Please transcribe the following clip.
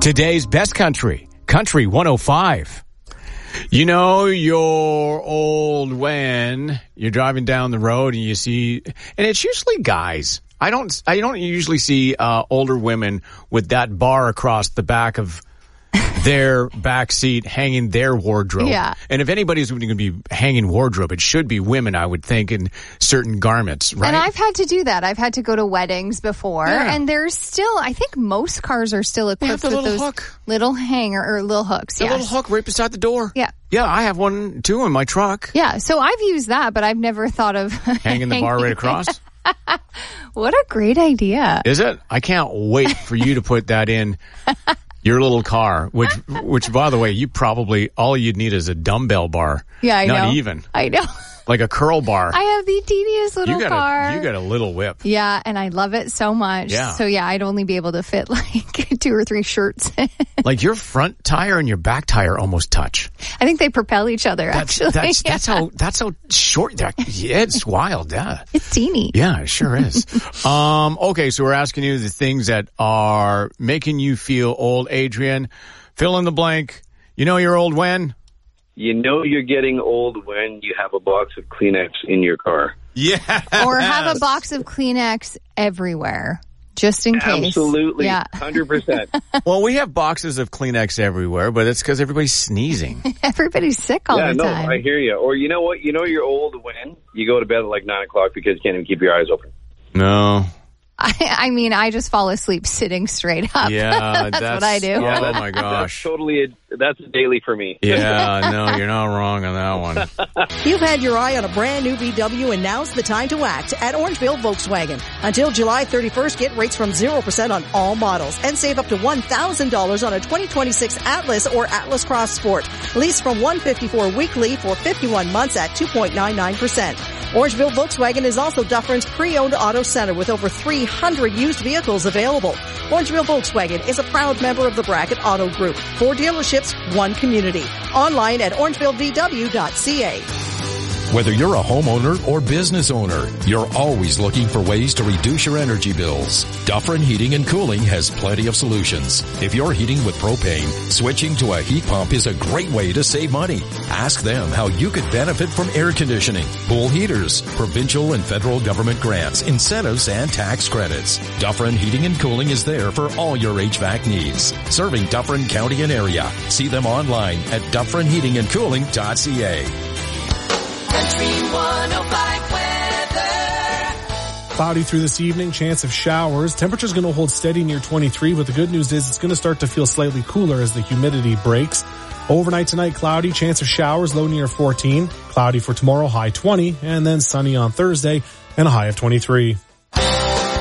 Today's best country, Country 105. You know, you're old when you're driving down the road and you see, and it's usually guys. I don't usually see older women with that bar across the back of their back seat hanging their wardrobe. Yeah. And if anybody's going to be hanging wardrobe, it should be women, I would think, in certain garments, right? And I've had to do that. I've had to go to weddings before, and there's still, I think most cars are still equipped with those little hanger or little hooks. The little hook right beside the door. Yeah. Yeah, I have one too in my truck. Yeah, so I've used that, but I've never thought of hanging the bar right across. What a great idea. Is it? I can't wait for you to put that in your little car, which by the way, you probably, all you'd need is a dumbbell bar. Yeah, I know. Not even. I know. Like a curl bar. I have the teeniest little car. You got a little whip. Yeah, and I love it so much. Yeah. So yeah, I'd only be able to fit like 2 or 3 shirts. Like your front tire and your back tire almost touch. I think they propel each other, actually. That's how short that, yeah, it's wild, yeah. It's teeny. Yeah, it sure is. Okay, so we're asking you the things that are making you feel old, Adrian. Fill in the blank. You know you're old when? You know you're getting old when you have a box of Kleenex in your car. Yeah. Or have a box of Kleenex everywhere, just in case. Absolutely. Yeah. 100%. Well, we have boxes of Kleenex everywhere, but it's because everybody's sneezing. Everybody's sick all the time. I hear you. Or you know what? You know you're old when you go to bed at like 9 o'clock because you can't even keep your eyes open. No. I mean, I just fall asleep sitting straight up. Yeah, that's what I do. Yeah, oh my gosh. That's daily for me. Yeah, no, you're not wrong on that one. You've had your eye on a brand new VW, and now's the time to act at Orangeville Volkswagen. Until July 31st, get rates from 0% on all models and save up to $1,000 on a 2026 Atlas or Atlas Cross Sport. Lease from $154 weekly for 51 months at 2.99%. Orangeville Volkswagen is also Dufferin's pre-owned auto center with over 300 used vehicles available. Orangeville Volkswagen is a proud member of the Brackett Auto Group. 4 dealerships, 1 community. Online at orangevillevw.ca. Whether you're a homeowner or business owner, you're always looking for ways to reduce your energy bills. Dufferin Heating and Cooling has plenty of solutions. If you're heating with propane, switching to a heat pump is a great way to save money. Ask them how you could benefit from air conditioning, pool heaters, provincial and federal government grants, incentives, and tax credits. Dufferin Heating and Cooling is there for all your HVAC needs. Serving Dufferin County and area. See them online at DufferinHeatingandCooling.ca. Country 105 weather. Cloudy through this evening, chance of showers. Temperature's going to hold steady near 23, but the good news is it's going to start to feel slightly cooler as the humidity breaks. Overnight tonight, cloudy, chance of showers, low near 14. Cloudy for tomorrow, high 20, and then sunny on Thursday and a high of 23.